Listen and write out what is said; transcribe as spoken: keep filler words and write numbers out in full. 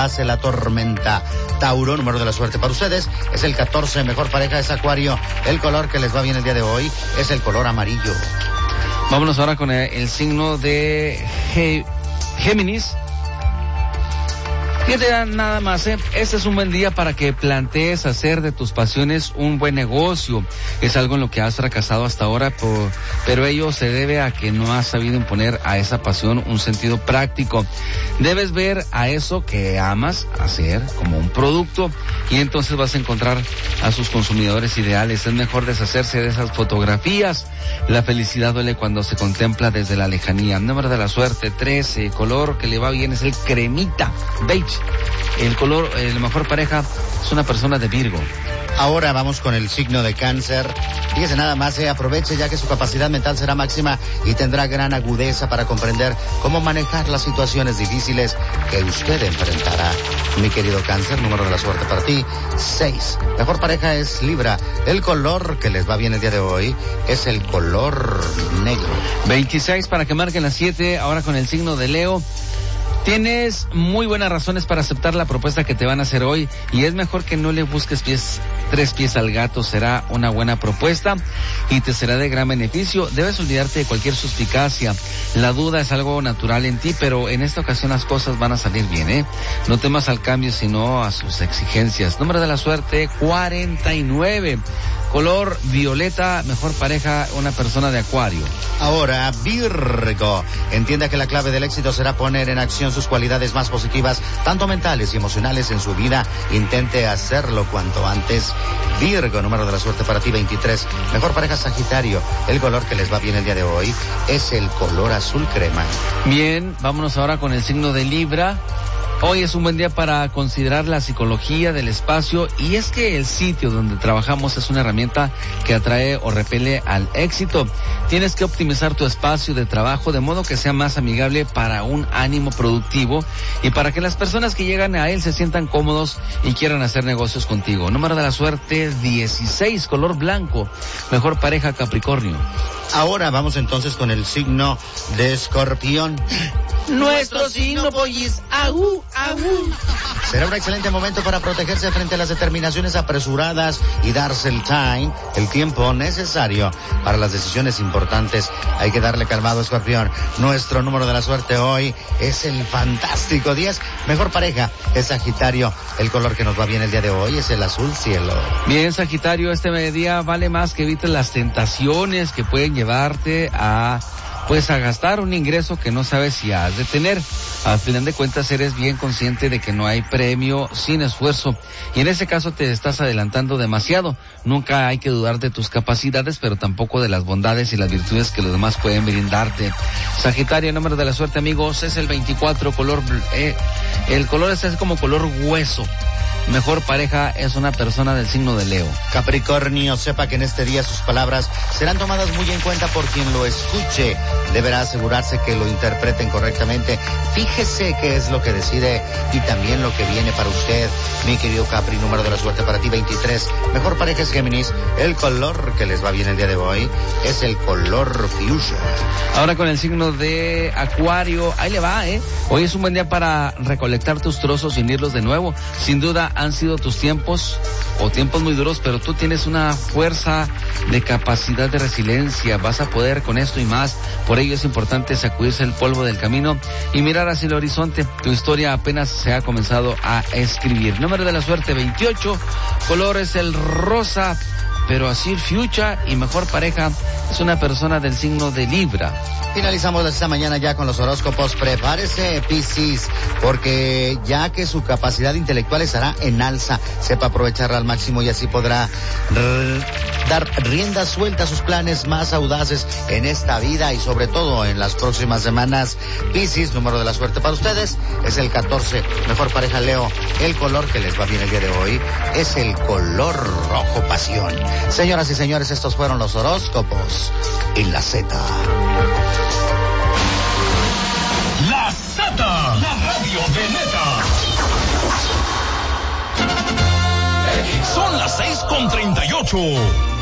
pase la tormenta. Tauro, número de la suerte para ustedes, es el catorce. Mejor pareja es Acuario. El color que les va bien el día de hoy es el color amarillo. Vámonos ahora con el, el signo de Ge- Géminis. Fíjate nada más, ¿eh? Este es un buen día para que plantees hacer de tus pasiones un buen negocio. Es algo en lo que has fracasado hasta ahora, por, pero ello se debe a que no has sabido imponer a esa pasión un sentido práctico. Debes ver a eso que amas hacer como un producto y entonces vas a encontrar a sus consumidores ideales. Es mejor deshacerse de esas fotografías. La felicidad duele cuando se contempla desde la lejanía. Número de la suerte, trece. Color que le va bien es el cremita, beige. El color, el mejor pareja es una persona de Virgo. Ahora vamos con el signo de Cáncer. Fíjese nada más, eh, aproveche ya que su capacidad mental será máxima y tendrá gran agudeza para comprender cómo manejar las situaciones difíciles que usted enfrentará. Mi querido Cáncer, número de la suerte para ti, seis. Mejor pareja es Libra. El color que les va bien el día de hoy es el color negro. veintiséis para que marquen las siete, ahora con el signo de Leo. Tienes muy buenas razones para aceptar la propuesta que te van a hacer hoy y es mejor que no le busques pies, tres pies al gato. Será una buena propuesta y te será de gran beneficio. Debes olvidarte de cualquier suspicacia. La duda es algo natural en ti, pero en esta ocasión las cosas van a salir bien, ¿eh? No temas al cambio, sino a sus exigencias. Número de la suerte, cuarenta y nueve. Color violeta, mejor pareja, una persona de Acuario. Ahora, Virgo. Entienda que la clave del éxito será poner en acción sus cualidades más positivas, tanto mentales y emocionales en su vida. Intente hacerlo cuanto antes. Virgo, número de la suerte para ti, veintitrés. Mejor pareja Sagitario. El color que les va bien el día de hoy es el color azul crema. Bien, vámonos ahora con el signo de Libra. Hoy es un buen día para considerar la psicología del espacio y es que el sitio donde trabajamos es una herramienta que atrae o repele al éxito. Tienes que optimizar tu espacio de trabajo de modo que sea más amigable para un ánimo productivo y para que las personas que llegan a él se sientan cómodos y quieran hacer negocios contigo. Número de la suerte, dieciséis, color blanco. Mejor pareja Capricornio. Ahora vamos entonces con el signo de Escorpión. Nuestro signo, pollis, aú, aú. Será un excelente momento para protegerse frente a las determinaciones apresuradas y darse el time, el tiempo necesario para las decisiones importantes. Hay que darle calmado, Escorpión. Nuestro número de la suerte hoy es el fantástico diez. Mejor pareja es Sagitario. El color que nos va bien el día de hoy es el azul cielo. Bien, Sagitario, este mediodía vale más que evites las tentaciones que pueden llevarte a... pues a gastar un ingreso que no sabes si has de tener. Al final de cuentas eres bien consciente de que no hay premio sin esfuerzo y en ese caso te estás adelantando demasiado. Nunca hay que dudar de tus capacidades, pero tampoco de las bondades y las virtudes que los demás pueden brindarte. Sagitario, número de la suerte, amigos, es el veinticuatro, color eh, el color es como color hueso. Mejor pareja es una persona del signo de Leo. Capricornio, sepa que en este día sus palabras serán tomadas muy en cuenta por quien lo escuche. Deberá asegurarse que lo interpreten correctamente. Fíjese qué es lo que decide y también lo que viene para usted. Mi querido Capri, número de la suerte para ti, veintitrés. Mejor pareja es Géminis. El color que les va bien el día de hoy es el color fuchsia. Ahora con el signo de Acuario, ahí le va, ¿eh? Hoy es un buen día para recolectar tus trozos y unirlos de nuevo. Sin duda han sido tus tiempos o tiempos muy duros, pero tú tienes una fuerza de capacidad de resiliencia. Vas a poder con esto y más. Por ello es importante sacudirse el polvo del camino y mirar hacia el horizonte. Tu historia apenas se ha comenzado a escribir. Número de la suerte, veintiocho. Color es el rosa, pero así fuchsia, y mejor pareja es una persona del signo de Libra. Finalizamos esta mañana ya con los horóscopos. Prepárese, Piscis, porque ya que su capacidad intelectual estará en alza, sepa aprovecharla al máximo y así podrá r- dar rienda suelta a sus planes más audaces en esta vida y sobre todo en las próximas semanas. Piscis, número de la suerte para ustedes es el catorce. Mejor pareja Leo. El color que les va bien el día de hoy es el color rojo pasión. Señoras y señores, estos fueron los horóscopos en la Z. La Z, la radio de neta. Son las seis con treinta y ocho.